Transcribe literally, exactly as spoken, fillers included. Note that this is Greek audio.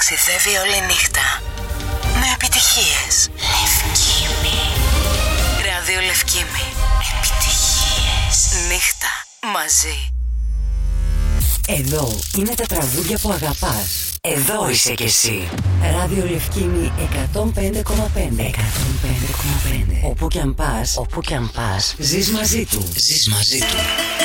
ταξιδεύει όλη νύχτα με επιτυχίες. Λευκήμη. Ράδιο Λευκήμη. Επιτυχίες. Νύχτα μαζί. Εδώ είναι τα τραγούδια που αγαπάς. Εδώ είσαι κι εσύ. Ράδιο Λευκήμη εκατόν πέντε κόμμα πέντε. εκατόν πέντε κόμμα πέντε. Όπου κι αν πας, όπου κι αν πας, ζεις μαζί του. Ζεις μαζί του.